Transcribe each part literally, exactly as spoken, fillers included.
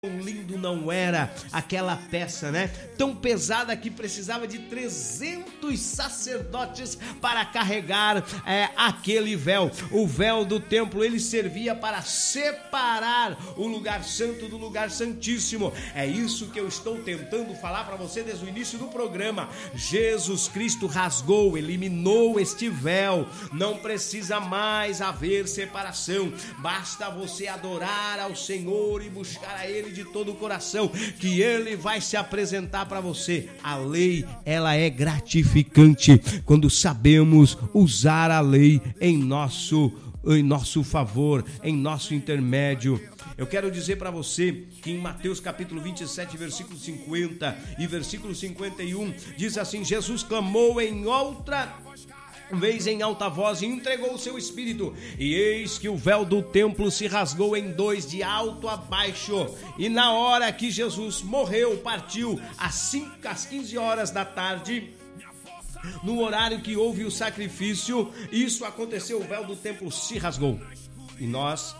Lindo não era aquela peça, né? Tão pesada que precisava de trezentos sacerdotes para carregar é, aquele véu. O véu do templo, ele servia para separar o lugar santo do lugar santíssimo. É isso que eu estou tentando falar para você desde o início do programa. Jesus Cristo rasgou, eliminou este véu. Não precisa mais haver separação. Basta você adorar ao Senhor e buscar a Ele de todo o coração, que Ele vai se apresentar para você. A lei, ela é gratificante quando sabemos usar a lei em nosso, em nosso favor, em nosso intermédio. Eu quero dizer para você que em Mateus capítulo vinte e sete, versículo cinquenta e versículo cinquenta e um, diz assim: Jesus clamou em outra vez em alta voz e entregou o seu espírito, e eis que o véu do templo se rasgou em dois de alto a baixo, e na hora que Jesus morreu, partiu às cinco, às quinze horas da tarde, no horário que houve o sacrifício. Isso aconteceu, o véu do templo se rasgou, e nós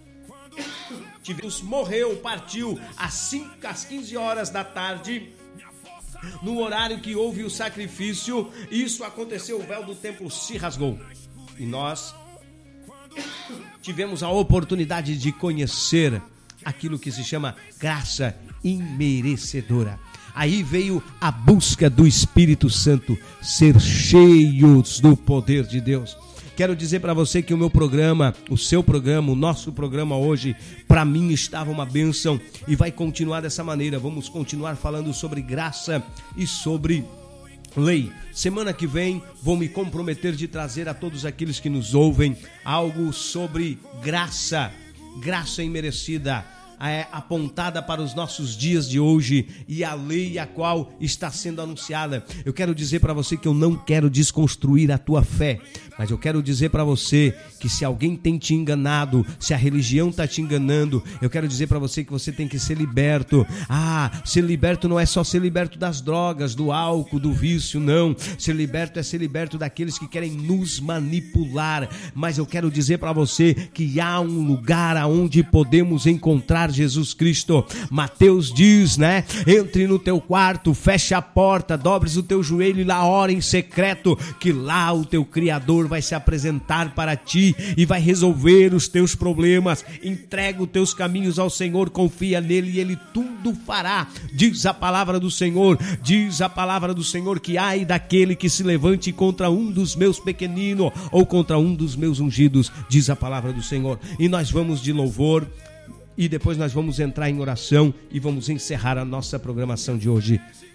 tivemos, morreu, partiu às cinco, às quinze horas da tarde, no horário que houve o sacrifício. Isso aconteceu, o véu do templo se rasgou, e nós tivemos a oportunidade de conhecer aquilo que se chama graça imerecedora. Aí veio a busca do Espírito Santo, ser cheios do poder de Deus. Quero dizer para você que o meu programa, o seu programa, o nosso programa hoje, para mim estava uma bênção e vai continuar dessa maneira. Vamos continuar falando sobre graça e sobre lei. Semana que vem vou me comprometer de trazer a todos aqueles que nos ouvem algo sobre graça, graça imerecida, é apontada para os nossos dias de hoje, e a lei a qual está sendo anunciada. Eu quero dizer para você que eu não quero desconstruir a tua fé, mas eu quero dizer para você que se alguém tem te enganado, se a religião está te enganando, eu quero dizer para você que você tem que ser liberto. Ah, ser liberto não é só ser liberto das drogas, do álcool, do vício, não. Ser liberto é ser liberto daqueles que querem nos manipular. Mas eu quero dizer para você que há um lugar aonde podemos encontrar Jesus Cristo. Mateus diz, né? Entre no teu quarto, feche a porta, dobres o teu joelho e lá ora em secreto, que lá o teu Criador vai se apresentar para ti e vai resolver os teus problemas. Entrega os teus caminhos ao Senhor, confia nele e ele tudo fará. Diz a palavra do Senhor, diz a palavra do Senhor que ai daquele que se levante contra um dos meus pequeninos ou contra um dos meus ungidos, diz a palavra do Senhor. E nós vamos de louvor e depois nós vamos entrar em oração e vamos encerrar a nossa programação de hoje.